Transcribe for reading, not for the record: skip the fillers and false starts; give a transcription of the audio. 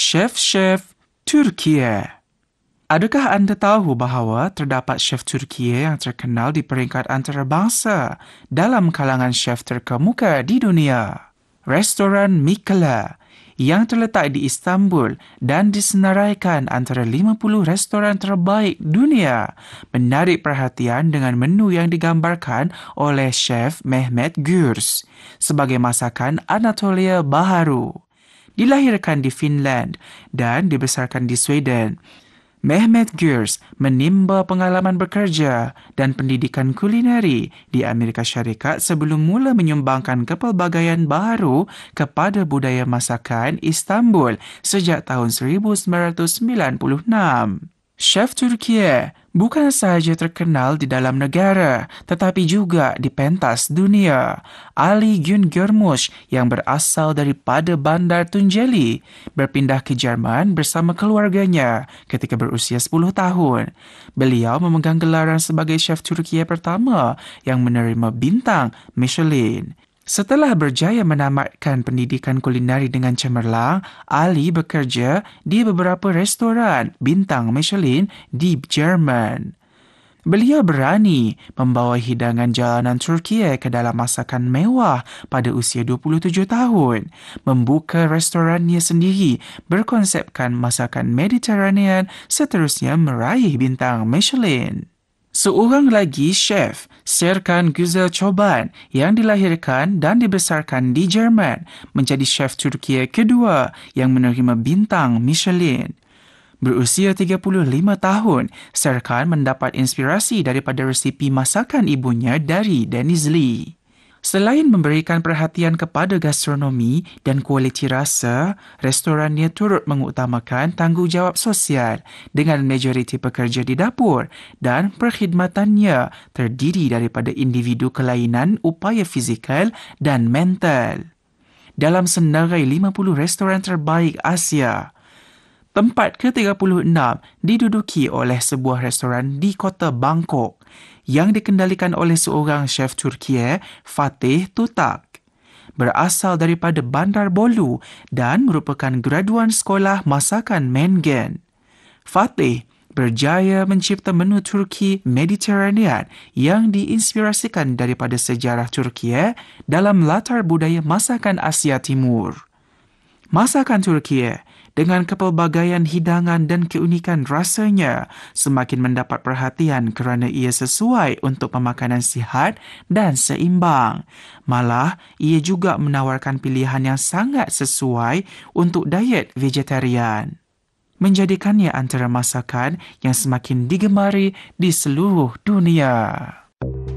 Chef-chef Turkiye. Adakah anda tahu bahawa terdapat chef Turkiye yang terkenal di peringkat antarabangsa dalam kalangan chef terkemuka di dunia? Restoran Michelin yang terletak di Istanbul dan disenaraikan antara 50 restoran terbaik dunia menarik perhatian dengan menu yang digambarkan oleh chef Mehmet Gürs sebagai masakan Anatolia Baharu. Dilahirkan di Finland dan dibesarkan di Sweden, Mehmet Gürs menimba pengalaman bekerja dan pendidikan kulineri di Amerika Syarikat sebelum mula menyumbangkan kepelbagaian baharu kepada budaya masakan Istanbul sejak tahun 1996. Chef Turkiye bukan sahaja terkenal di dalam negara tetapi juga di pentas dunia. Ali Güngörmüş yang berasal daripada Bandar Tunceli berpindah ke Jerman bersama keluarganya ketika berusia 10 tahun. Beliau memegang gelaran sebagai chef Turkiye pertama yang menerima bintang Michelin. Setelah berjaya menamatkan pendidikan kulineri dengan cemerlang, Ali bekerja di beberapa restoran bintang Michelin di Jerman. Beliau berani membawa hidangan jalanan Turkiye ke dalam masakan mewah pada usia 27 tahun, membuka restorannya sendiri berkonsepkan masakan Mediterranean seterusnya meraih bintang Michelin. Seorang lagi chef, Serkan Güzel Çoban, yang dilahirkan dan dibesarkan di Jerman, menjadi chef Turkiye kedua yang menerima bintang Michelin. Berusia 35 tahun, Serkan mendapat inspirasi daripada resipi masakan ibunya dari Dennis Lee. Selain memberikan perhatian kepada gastronomi dan kualiti rasa, restorannya turut mengutamakan tanggungjawab sosial dengan majoriti pekerja di dapur dan perkhidmatannya terdiri daripada individu kelainan upaya fizikal dan mental. Dalam senarai 50 restoran terbaik Asia, tempat ke-36 diduduki oleh sebuah restoran di kota Bangkok yang dikendalikan oleh seorang chef Turkiye, Fatih Tutak. Berasal daripada Bandar Bolu dan merupakan graduan sekolah masakan Mengen. Fatih berjaya mencipta menu Turki Mediterranean yang diinspirasikan daripada sejarah Turkiye dalam latar budaya masakan Asia Timur. Masakan Turkiye dengan kepelbagaian hidangan dan keunikan rasanya semakin mendapat perhatian kerana ia sesuai untuk pemakanan sihat dan seimbang. Malah, ia juga menawarkan pilihan yang sangat sesuai untuk diet vegetarian, menjadikannya antara masakan yang semakin digemari di seluruh dunia.